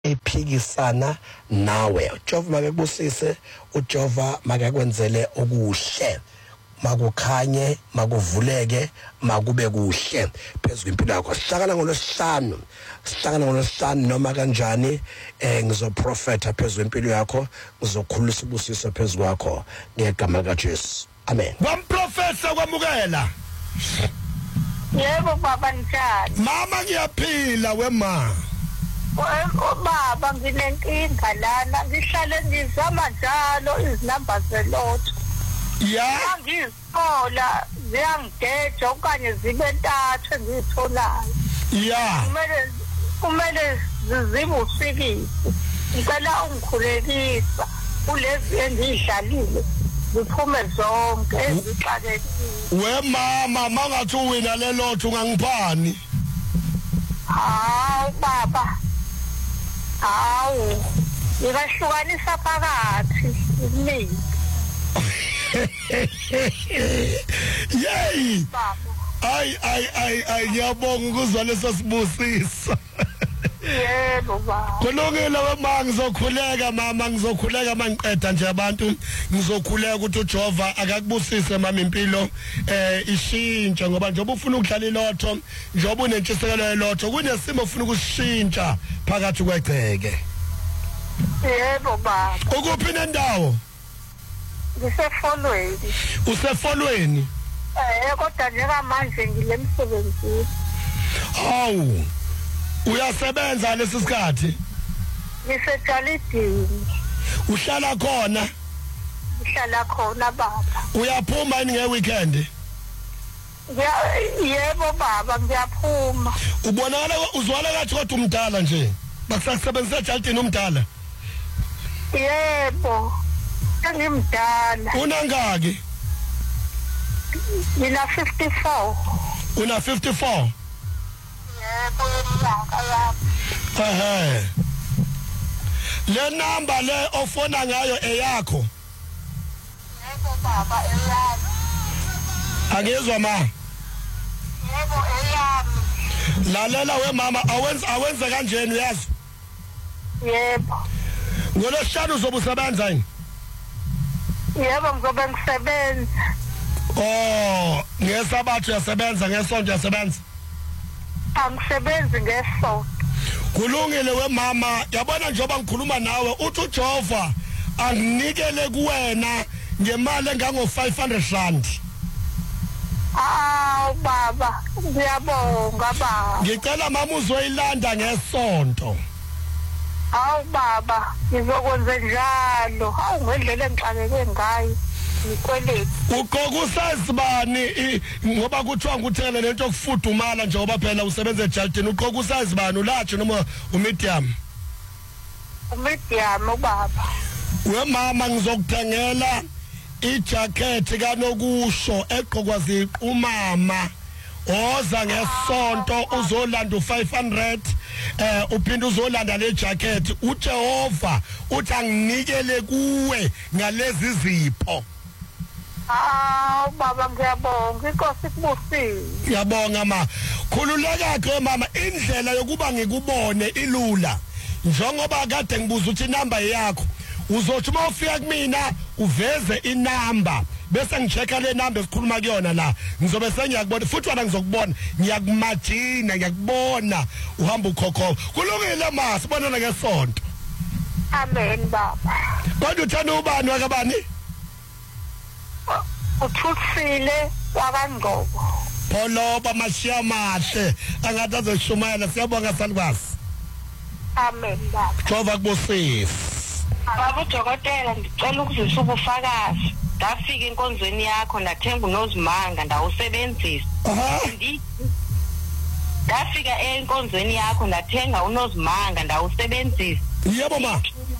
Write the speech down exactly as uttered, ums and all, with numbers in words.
ephikisana nawe. uJehova makekubusise, uJehova makakwenzele okuhle, makukhanye, makuvuleke, makube kuhle phezulu impilo yakho. Sihlakana ngolosihlanu, sihlakana ngolosihlanu noma kanjani eh ngizoprofeta phezulu impilo yakho, ngizokhulisa ubusiso phezulu kwakho ngegama likaJesu. Amen. Wamprofesa kwamukela. Yebo baba njani? Mama ngiyaphila wema. Baba nginenkinga lana, ngihlale ngizama njalo izinamba zelotho. Ya Ngizithola ziyangideja okanye zibe ntathu engizitholayo. Ya Kumele kumele zizibe usikisi. Ngicela ungikhulekisa kulezi engidlalile. Ziphume zonke ezixakekile. we mama mangathi uwina lelotho ungangiphani. Hawu baba. Hawu. Ngiyahlukanisa phakathi imini. Yey. Baba. Ay ay ay ay ngiyabonga ukuzwa leso sibusisa. Yebo baba. Kulungile wema, ngizokhuleka mama, ngizokhuleka mangiqeda nje abantu, ngizokhuleka ukuthi uJehova akakubusise mama impilo eh ishintshe, ngoba njengoba ufuna ukudlala ilotho, njengoba unentshisekelo yelotho, kunesimo ufuna ukushintsha phakathi kwegceke. Yebo baba. Ukuphi nendawo? Ngisefolweni. Usefolweni? Eh kodwa njengamanje ngilemsebenzini. Hawu. Uyasebenza lesisikhathi? Ngisejalidini. Uhlala khona? Ngihlala khona baba. Uyaphuma ini ngeweekend? Yebo baba ngiyaphuma. Ubonakala uzwala kathi kodwa umdala nje. Bakusasebenzisa ejalidini umdala? Yebo. Ngimdala. Unangaki? Mina fifty-four. Una fifty-four? Yebo yeminyaka yami. Ehe. Le number le ofona ngayo eyakho? Yebo baba eyami. Angezwa ma? Yebo eyami. Lalela we mama, awenza awenza kanjeni uyazi? Yebo. Ngolosihlanu uzobe usebenza yini? Yebo ngizobe ngisebenza. Oh, ngesabathu uyasebenza, ngesonto uyasebenza? Angisebenzi ngesonto. Kulungile we mama, yabona njengoba ngikhuluma nawe uthi uJehova anginikele kuwena ngemali engango five hundred rand. Ah baba, ngiyabonga baba. Ngicela mama uzoyilanda ngesonto. Hawu baba, ngizokwenza njalo. Hawu ngendlela engixakeke ngayo. Ngikweleti. Uqokusa isibani ngoba kuthiwa nguthele lento okufudumala njengoba phela usebenza ejalidini, uqokusa isibani ulathi noma umedium? Umedium baba. We mama ngizokuthengela ijacket kanokusho eqokwa ziqumama. Oza ngesonto uzolanda u five hundred eh uphinde uzolanda le jacket. uJehova uthi anginikele kuwe ngalezi zipho. Ah baba ngiyabonga, inkosi kubusile. Ngiyabonga ma. Khululeka ke mama, indlela yokuba ngikubone ilula. Njengoba kade ngibuza uthi inamba yakho, uzothi mawufika kumina uveze inamba bese ngichecka le number esikhuluma kuyona la. Ngizobe sengiyakubona futhi wena ngizokubona, ngiyakumajina, ngiyakubona uhamba ukhokho. Kulungile ma, sibonana ngesonto. Amen baba. Kodwa uthanda ubani wakabani? Uthusile wakangqobo. Pholoba mashiya mahle angathi azoshumayela. Siyabonga salukwazi. Amen baba. Jehova kubusise. Baba udokotela, ngicela ukuzisa ubufakazi. Ngafika enkonzweni yakho ndathenga unozimanga ndawusebenzisa. Aha. Ngafika enkonzweni yakho ndathenga unozimanga ndawusebenzisa. Yebo ma.